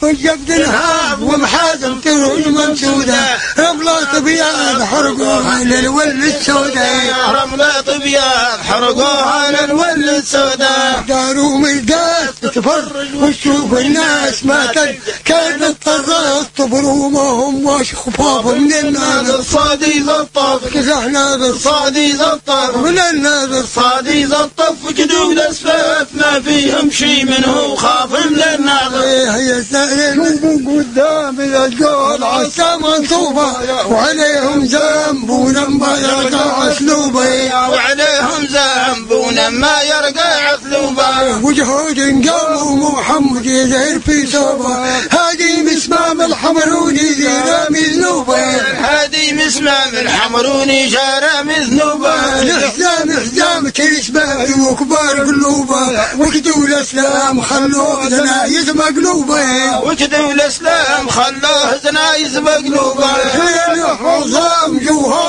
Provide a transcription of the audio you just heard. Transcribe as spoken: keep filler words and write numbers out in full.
والجبد نهاب ومحازم تروج منسودة رملة بياض حرقوها للول السوداء رملة بياض حرقوها للول السوداء داروا ميدات تتفرج وتشوف الناس ما تد كانت تضغط برومهم وشخفاف من النار الصادي زطف كزحنا الصادي زطف من النار الصادي زطف وجدوا الاسفاف ما فيهم شي منه خاف من النار هي السائل قدام الجول عسى منصوبة وعليهم ذنب ولما يرقى اسلوبه وعليهم ذنب ولما يرقى اسلوبه وجهود قاموا محمد يزهر في صوبه هادي مسمام الحمروني جرى مذنوبه هادي مسمام الحمروني جرى مذنوبه الحزام حزام تيسبه وكبار قلوبه وكدوا الاسلام خلوه زنايز مقلوبه وكدوا الاسلام خلوه زنايز مقلوبه